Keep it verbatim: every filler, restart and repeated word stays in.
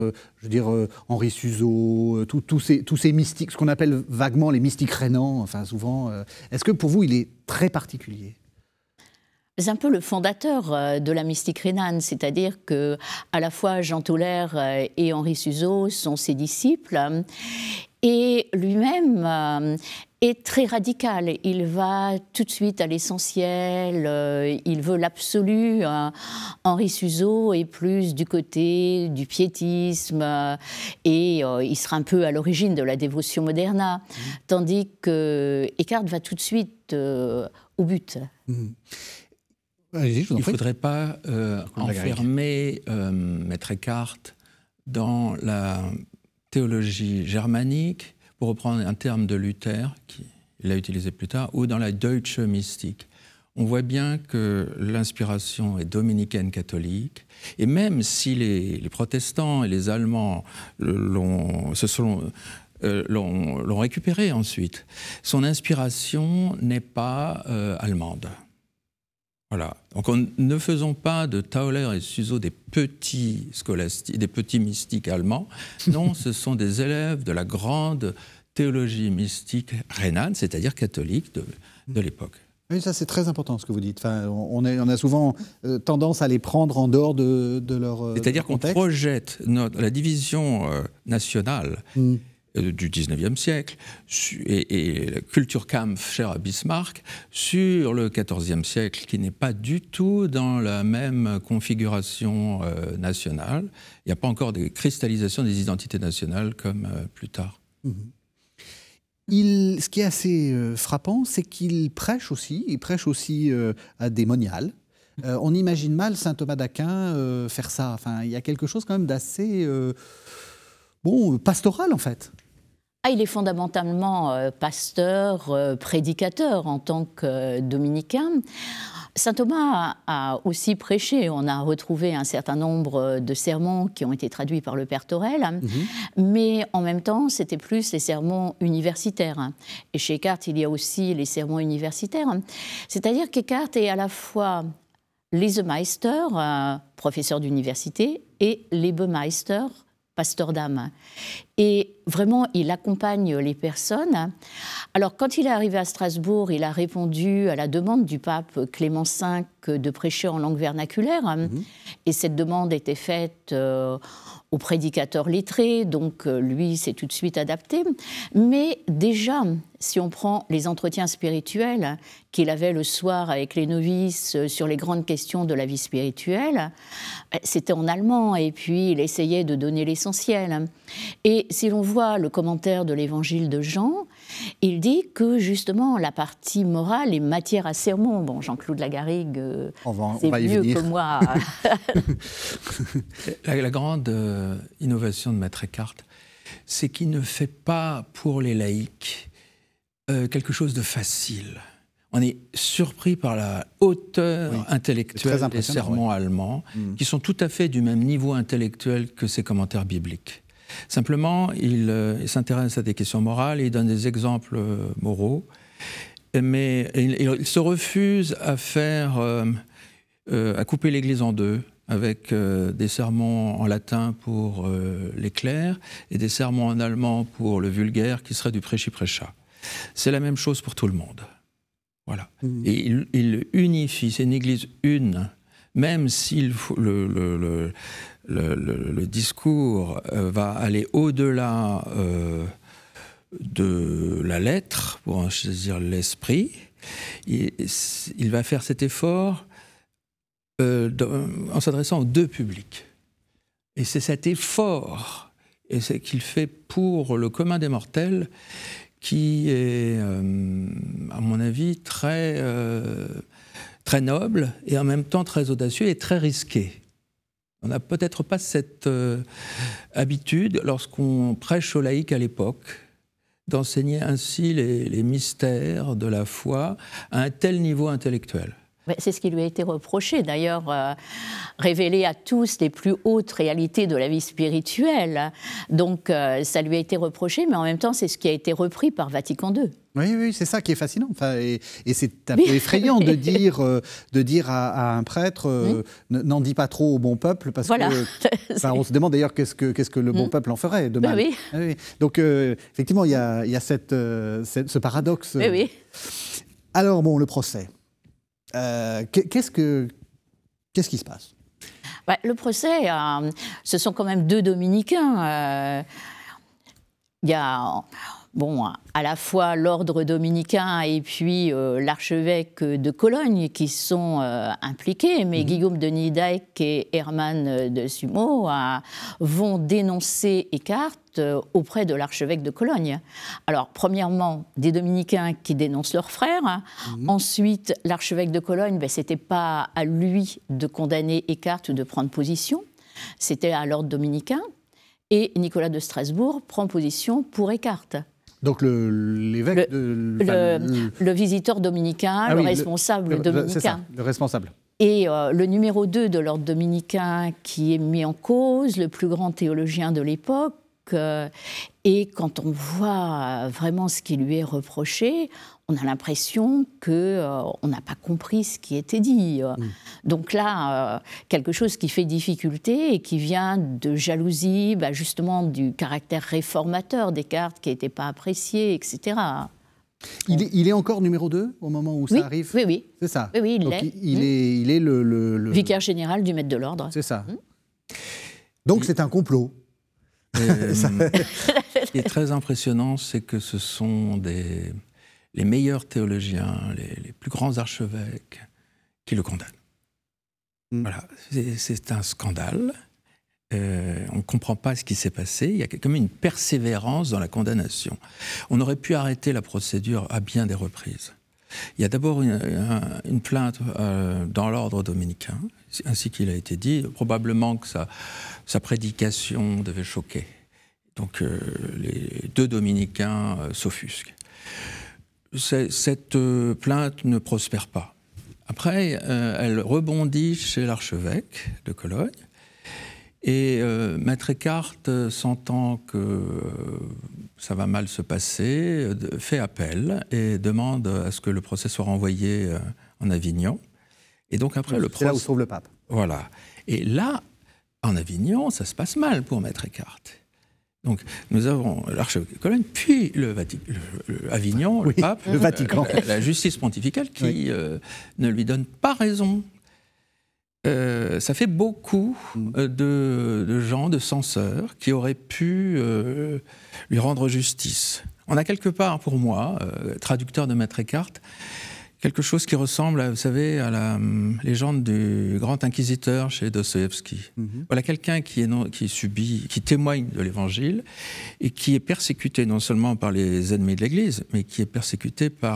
Euh, je veux dire, euh, Henri Suzeau, euh, tous ces, tous ces mystiques, ce qu'on appelle vaguement les mystiques rhénans, enfin souvent. Euh, est-ce que pour vous, il est très particulier ? C'est un peu le fondateur euh, de la mystique rhénane, c'est-à-dire que à la fois Jean Toller euh, et Henri Suzeau sont ses disciples, euh, et lui-même euh, est très radical. Il va tout de suite à l'essentiel, euh, il veut l'absolu. Euh, Henri Suzeau est plus du côté du piétisme euh, et euh, il sera un peu à l'origine de la dévotion moderna, mmh. tandis que Eckhart va tout de suite euh, au but. Mmh. Il ne faudrait pas euh, enfermer euh, Maître Eckhart dans la théologie germanique, pour reprendre un terme de Luther, qu'il a utilisé plus tard, ou dans la Deutsche Mystik. On voit bien que l'inspiration est dominicaine catholique, et même si les, les protestants et les Allemands l'ont, se sont, euh, l'ont, l'ont récupéré ensuite, son inspiration n'est pas euh, allemande. Voilà. Donc, on, ne faisons pas de Tauler et Suzeau des petits scolastiques, des petits mystiques allemands. Non, ce sont des élèves de la grande théologie mystique rhénane, c'est-à-dire catholique de, de l'époque. Oui, ça c'est très important ce que vous dites. Enfin, on, est, on a souvent euh, tendance à les prendre en dehors de, de leur euh, C'est-à-dire qu'on projette notre, la division euh, nationale mm. du dix-neuvième siècle et, et le Kulturkampf cher à Bismarck sur le quatorzième siècle, qui n'est pas du tout dans la même configuration euh, nationale. Il n'y a pas encore de cristallisation des identités nationales comme euh, plus tard. Mmh. Il, ce qui est assez euh, frappant, c'est qu'il prêche aussi, il prêche aussi euh, à des moniales. Euh, on imagine mal saint Thomas d'Aquin euh, faire ça. Enfin, il y a quelque chose quand même d'assez euh, bon, pastoral en fait. Ah, il est fondamentalement euh, pasteur, euh, prédicateur en tant que euh, dominicain. Saint Thomas a, a aussi prêché. On a retrouvé un certain nombre de sermons qui ont été traduits par le Père Torel, mmh. mais en même temps, c'était plus les sermons universitaires. Et chez Eckhart, il y a aussi les sermons universitaires. C'est-à-dire qu'Eckhart est à la fois Lesemeister, euh, professeur d'université, et Lebemeister, pasteur d'âme. Et vraiment, il accompagne les personnes. Alors, quand il est arrivé à Strasbourg, il a répondu à la demande du pape Clément cinq de prêcher en langue vernaculaire. Mmh. Et cette demande était faite euh, aux prédicateurs lettrés, donc euh, lui s'est tout de suite adapté. Mais déjà, si on prend les entretiens spirituels qu'il avait le soir avec les novices sur les grandes questions de la vie spirituelle, c'était en allemand, et puis il essayait de donner l'essentiel. Et si l'on voit le commentaire de l'évangile de Jean, il dit que justement la partie morale est matière à sermon. Bon, Jean-Claude Lagarrigue, euh, c'est mieux que moi. la, la grande euh, innovation de Maître Eckhart, c'est qu'il ne fait pas pour les laïcs euh, quelque chose de facile. On est surpris par la hauteur oui, intellectuelle des sermons ouais. allemands, mmh. qui sont tout à fait du même niveau intellectuel que ses commentaires bibliques. Simplement, il, euh, il s'intéresse à des questions morales, il donne des exemples euh, moraux, mais il, il se refuse à faire, euh, euh, à couper l'Église en deux, avec euh, des sermons en latin pour euh, les clercs et des sermons en allemand pour le vulgaire, qui serait du prêchi-prêcha. C'est la même chose pour tout le monde. Voilà. Mmh. Et il, il unifie, c'est une Église une, même si le, le, le, le, le, le discours euh, va aller au-delà euh, de la lettre, pour en saisir l'esprit, il, il va faire cet effort euh, de, en s'adressant aux deux publics. Et c'est cet effort et c'est qu'il fait pour le commun des mortels qui est, euh, à mon avis, très, euh, très noble et en même temps très audacieux et très risqué. On n'a peut-être pas cette euh, habitude, lorsqu'on prêche aux laïcs à l'époque, d'enseigner ainsi les, les mystères de la foi à un tel niveau intellectuel. C'est ce qui lui a été reproché, d'ailleurs, euh, révéler à tous les plus hautes réalités de la vie spirituelle. Donc, euh, ça lui a été reproché, mais en même temps, c'est ce qui a été repris par Vatican deux. Oui, oui, c'est ça qui est fascinant. Enfin, et, et c'est un peu effrayant de dire, euh, de dire à, à un prêtre euh, mmh. n'en dis pas trop au bon peuple, parce voilà. que enfin, on se demande d'ailleurs qu'est-ce que, qu'est-ce que le mmh. bon peuple en ferait de mal. Oui. Oui. Donc, euh, effectivement, il y a, il y a cette, euh, cette, ce paradoxe. Oui, oui. Alors, bon, le procès. Euh, qu'est-ce, que, qu'est-ce qui se passe? Bah, le procès, euh, ce sont quand même deux dominicains. Euh, il y a... Bon, à la fois l'ordre dominicain et puis euh, l'archevêque de Cologne qui sont euh, impliqués, mais mmh. Guillaume de Nydijk et Herman de Sumo euh, vont dénoncer Eckhart euh, auprès de l'archevêque de Cologne. Alors, premièrement, des dominicains qui dénoncent leurs frères. Mmh. Ensuite, l'archevêque de Cologne, ben, ce n'était pas à lui de condamner Eckhart ou de prendre position, c'était à l'ordre dominicain. Et Nicolas de Strasbourg prend position pour Eckhart. Donc le, l'évêque le, de... Le, le, le visiteur dominicain, ah, le oui, responsable le, dominicain. C'est ça, le responsable. Et euh, le numéro deux de l'ordre dominicain qui est mis en cause, le plus grand théologien de l'époque. Euh, et quand on voit vraiment ce qui lui est reproché, on a l'impression qu'on euh, n'a pas compris ce qui était dit. Mm. Donc là, euh, quelque chose qui fait difficulté et qui vient de jalousie, bah, justement du caractère réformateur Descartes qui n'était pas apprécié, et cetera. Il est, il est encore numéro deux au moment où oui, ça arrive? Oui, oui. C'est ça? Oui, oui, il Donc l'est. Il, il, mmh. est, il est le, le, le... vicaire général du maître de l'ordre. C'est ça. Mmh. Donc il... c'est un complot. Euh, ce qui est très impressionnant, c'est que ce sont des, les meilleurs théologiens, les, les plus grands archevêques qui le condamnent. Mm. Voilà, c'est, c'est un scandale. Euh, on ne comprend pas ce qui s'est passé. Il y a comme une persévérance dans la condamnation. On aurait pu arrêter la procédure à bien des reprises. Il y a d'abord une, une plainte euh, dans l'ordre dominicain, ainsi qu'il a été dit. Probablement que sa, sa prédication devait choquer. Donc euh, les deux dominicains euh, s'offusquent. C'est, cette euh, plainte ne prospère pas. Après, euh, elle rebondit chez l'archevêque de Cologne. Et euh, Maître Eckhart, euh, sentant que euh, ça va mal se passer, euh, fait appel et demande à ce que le procès soit renvoyé euh, en Avignon. Et donc après oui, le c'est procès... là où se trouve le pape. Voilà. Et là, en Avignon, ça se passe mal pour Maître Eckhart. Donc nous avons l'archevêque de Cologne, puis le, Vati- le, le Avignon, oui, le pape, le Vatican, la, la justice pontificale qui oui. euh, ne lui donne pas raison. Euh, ça fait beaucoup euh, de, de gens, de censeurs, qui auraient pu euh, lui rendre justice. On a quelque part, pour moi, euh, traducteur de Maître Eckhart, quelque chose qui ressemble, à, vous savez, à la um, légende du grand inquisiteur chez Dostoïevski. Mm-hmm. Voilà quelqu'un qui, est non, qui subit, qui témoigne de l'Évangile et qui est persécuté non seulement par les ennemis de l'Église, mais qui est persécuté par